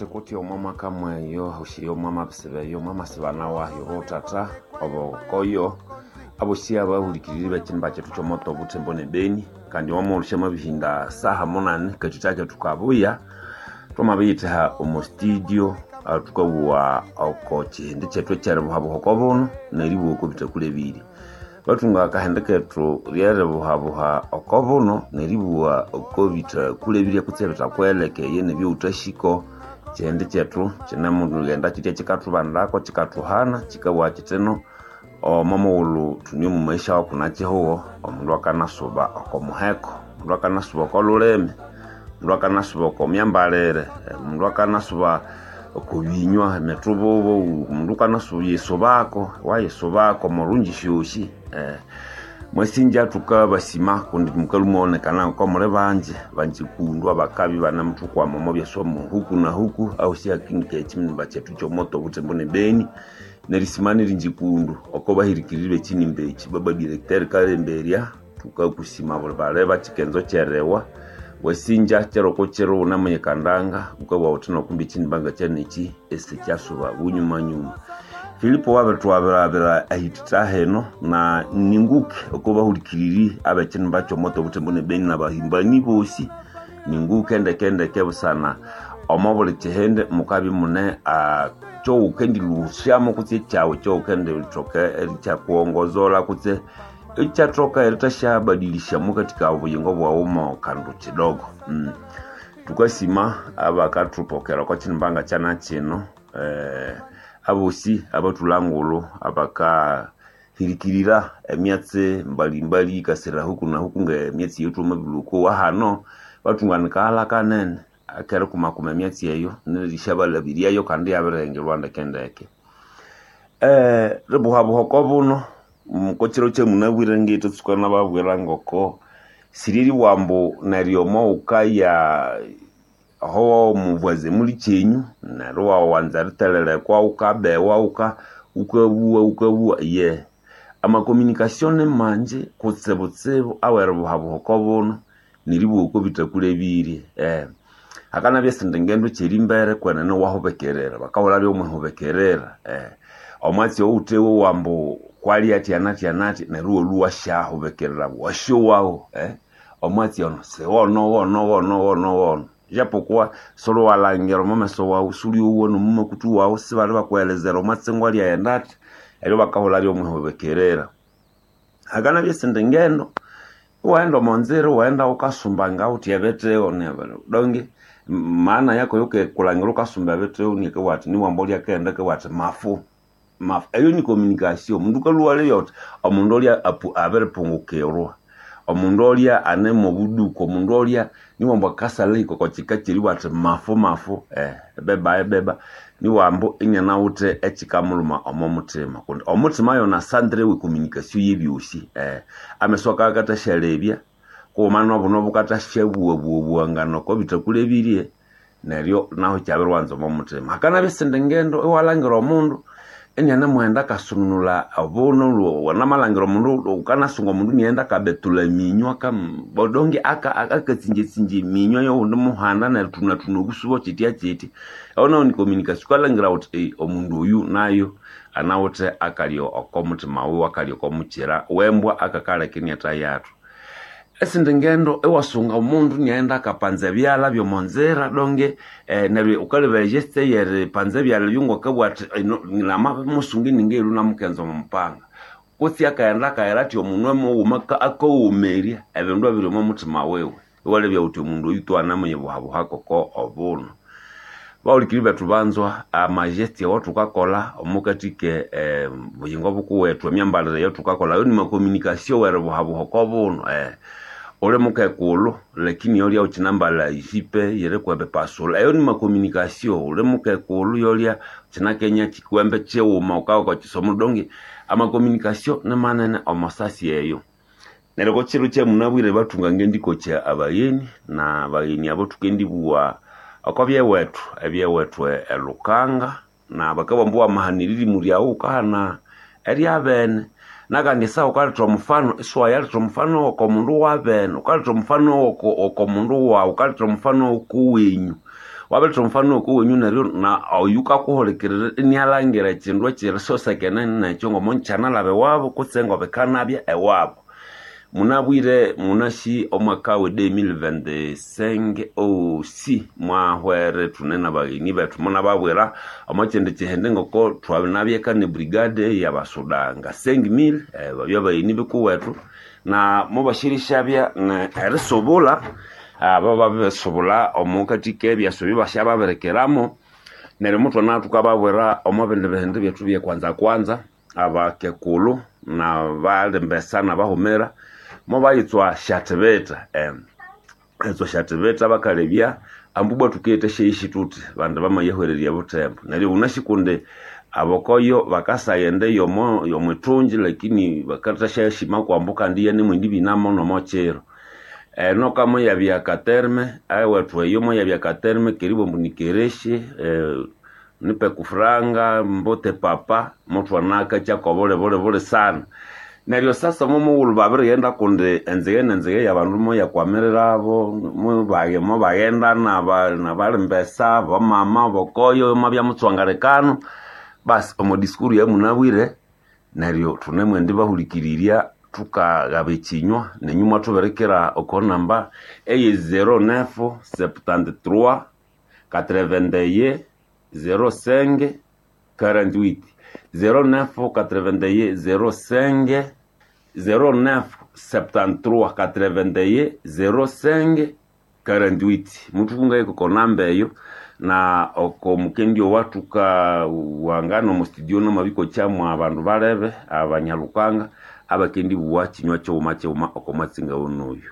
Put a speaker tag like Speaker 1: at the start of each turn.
Speaker 1: Wate kuti omama kamwe yo hushiyo mama bisebe yo mama sibana wa yo tata obo koyo abushia bahulikirire bakimba cyetu cyo moto butembone beni kandi wamurushema bihinda saha monane katutake tukabuya twamabiyita omu studio tukabuwa okochi ndi cyetu cyarabo habo kobono naribo ko bitakulebiri batunga kahendeketu ryarabo habo okobono naribo ko bitakulebiri kutsebeta kweleke yene byutashiko chende chetu china mundu genda chitia chikatubandako chikatuhana chikawa chiteno mamulu tunyo mu maisha wakunache huo omundu akanasuba okomuheko mundu akanasuba koluleme mundu akanasuba okomyambalere mundu akanasuba okubinywa metubobo mundu akanasuba yesobako wayesobako morunji shoshi mwesinja tukabasima kundi mukalumone kana ko mure banje kundu abakabi bana mtukwa momo byesomo huku na huku au sia kinke chimni bachetu cyo moto butembone beni nerisimani rinjikundu okoba hirikirire chini mbechi baba director kalemberia tukakusima bale bachikenzo cherewa wesinja cheroko chero na muyekandanga ukaba utino kumbi chini banga chanechi ese cyasuba bunyuma Filipo wabera ahitita heno na ninguke okoba hulikiriri abekene bacho moto butembone beni na bahimbani bosi ninguke ndeke busana omobole chehende mukabi mune cho ukendi lushamo kutse cyawe cho ukende litoke elicha kuongozola kutse elicha troka elitasha badilisha mukatika ubuyingo bwa umo kandu kidogo tukasima abakatupokera kwa chinbanga chana chino abosi abatulangolo abaka hirikirira emyatse mbalimbali kasera huku na huku nge myatsi yetu mabiluko wa hano batunganika ala kanene akere kumakuma emyatsi eyo nirishabala biriyo kandi yaberenge Rwanda kendeke rebuhabo hokobuno mukochero che munabwire ngito tsukana babwira ngoko siriri wambo nariomo ukaya ho muvwaze muri cyenyu na rowa wanzaritelele kwa ukabewa ukabuwa ye ama communication manje kutsebotsebo awere habo hokobono niribo uko bitakulebiri akana byesinde ngendo cherimbere kwana no wahobekerera bakawola byo muhobekerera omwatsi outewo wambo kwali ati anati na ruo luwa shaho bekerera washo wao omwatsi ono se wono japokuwa solo walangero mameso wa usuli uwo no mume kutu wao sibali bakwelezera omatsengwali ayendati ero bakahola byo muhobekerera agana byesinde ngendo waenda monzero waenda ukasumbanga uti yabeteo nebalo donge maana yako yoke kulangira ukasumba beteo ni kwati ni wamboli akenda kwati mafu ayo ni communication mundu kaluwale yot omundu olia abere pungukero omundu olia ane mobuduko omundu olia ni wambo kasale ko chikachiri wati mafu beba ni wambo inyana ute echikamuluma omomutima kundi omutima yo na sandre we communication yebyusi amesoka akatashalebya ko mano buno bukatashebuwa ngano ko bitakulebirie neryo naho cyaberwanzo omomutima akana besende ngendo ewalangiro omundu enyana mwenda kasunula abono wana malangiro mundu ukana sungo mundu nienda kabetula minywa kam bodonge akatsinje minywa yo undu muhanda na tuna gusubo chiti ona ni communication kwalangira uti omundu uyu nayo anawote akalio okomutima we akalio komuchira wembwa akakala kinyata yatu esindengendo ewasunga umundu nienda kapanza byala byo monzera donge nabe ukalebe geste yere panza byala yungo kabwati nilama musungi ningeru na mukenzo mpanga kuthi akaenda kaerati omunwe mo umaka akoumeria ebendo abiro mu mutima wewe wale bya uti omundu yitu anamunye buhabo hako ko obuno baulikiribe tubanzwa amageste watu kakola omukatike buyingo bukuwetu emyambalire yo tukakola yo ni ma communication were buhabo hako buno ole mukekulu lakini yolia uchinambala ifipe yere kwebe pasola ayo ni ma communication ole mukekulu yolia chinakenya chikwembe cheuma ukawa kwa chisomo donge ama communication ne manene omasasi eyo nereko chiru che munabwire batunga ngendiko cha abayeni na abayeni abo tukendi buwa akobye wetu elukanga na bakabambuwa mahaniriri muri aho kana eri abene nakandisa ukaleta mfano iswayaleta mfano ko mundu wabene ukaleta mfano ko mundu wa ukaleta mfano kuwenyu wabeleta mfano ko wenyu nario na oyuka kuholekerere ni alangira chindwa chiriso sekene na chongo monchana labe wabo kutsengo bekanabya ewabo munabwire munashi omwaka we 2025 osi mwahwere tunena bagini betu munababwera amachende chihende ngoko twabinabyeka ne brigade y'abasoda nga 5000 babya bayini bikuwetu na mubashirisha bya erisobola baba besobola omukati kebyaso bibasha berekeramo nere mutwa natukababwera omabende behende byetu bye kwanza abakekulu na balembesa na bahomera mobayitswa shatebeta ezo shatebeta bakalebya ambubwa tukete sheishi tuti bantu bamayehwereria butembo nali unashikunde abokoyo bakasayende yomwetunji lakini bakatasha shima kwambuka ndiye ni mwindi binamo no mochero no kama ya bya katerme watu yomo ya bya katerme kiribo munikereshe nipe kufranga mbote papa mtu anaka cha bole sana neryo sasa momo ulubabiri yenda kunde enzeye yabantu moya kwamerera abo mo bagenda na balembesa ba mama bokoyo mabya mutswangarekano bas omo diskuru ya munabwire neryo tunemwe ndi bahulikiriria tukagabekinywa nenyuma tuberekera okonamba 0973 81 05 48 0981 05 48 mtu kunga iko konamba eyo na oko mukendio watuka wangano mu studio no mabiko chamwa abantu barebe abanyalukanga abakendi buwa kinywa cyo mache oko matsinga wonuyo